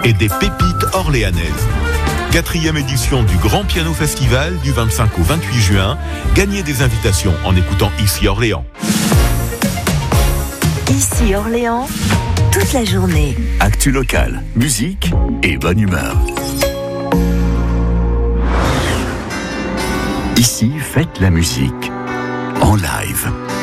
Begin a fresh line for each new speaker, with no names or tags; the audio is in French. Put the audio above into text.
et des pépites orléanaises. 4e édition du Grand Piano Festival du 25 au 28 juin. Gagnez des invitations en écoutant Ici Orléans.
Ici Orléans, toute la journée.
Actu local, musique et bonne humeur. Ici, faites la musique en live.